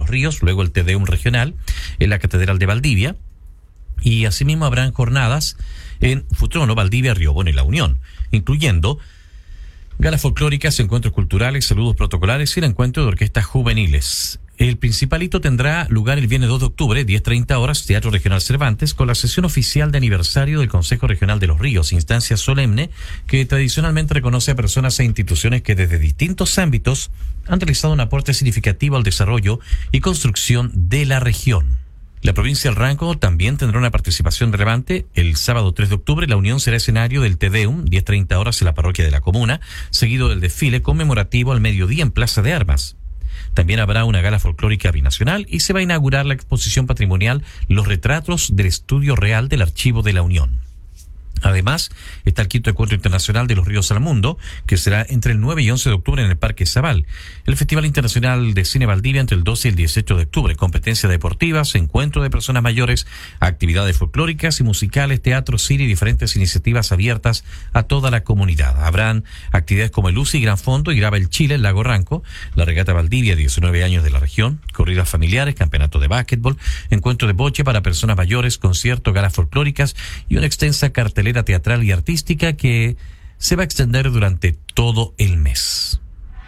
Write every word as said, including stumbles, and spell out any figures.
Los Ríos, luego el Te Deum regional en la Catedral de Valdivia, y asimismo habrán jornadas en Futrono, Valdivia, Río Bueno y La Unión, incluyendo galas folclóricas, encuentros culturales, saludos protocolares y el encuentro de orquestas juveniles. El principal hito tendrá lugar el viernes dos de octubre, diez treinta horas, Teatro Regional Cervantes, con la sesión oficial de aniversario del Consejo Regional de los Ríos, instancia solemne que tradicionalmente reconoce a personas e instituciones que desde distintos ámbitos han realizado un aporte significativo al desarrollo y construcción de la región. La provincia del Ranco también tendrá una participación relevante. El sábado tres de octubre, La Unión será escenario del Te Deum, diez treinta horas en la parroquia de la comuna, seguido del desfile conmemorativo al mediodía en Plaza de Armas. También habrá una gala folclórica binacional y se va a inaugurar la exposición patrimonial Los Retratos del Estudio Real del Archivo de la Unión. Además, está el quinto encuentro internacional de los ríos al mundo, que será entre el nueve y once de octubre en el Parque Zabal. El Festival Internacional de Cine Valdivia entre el doce y el dieciocho de octubre. Competencias deportivas, encuentro de personas mayores, actividades folclóricas y musicales, teatro, cine y diferentes iniciativas abiertas a toda la comunidad. Habrán actividades como el U C I Gran Fondo y Graba el Chile, el Lago Ranco, la Regata Valdivia, diecinueve años de la región, corridas familiares, campeonato de básquetbol, encuentro de boche para personas mayores, concierto, galas folclóricas y una extensa cartelera teatral y artística que se va a extender durante todo el mes.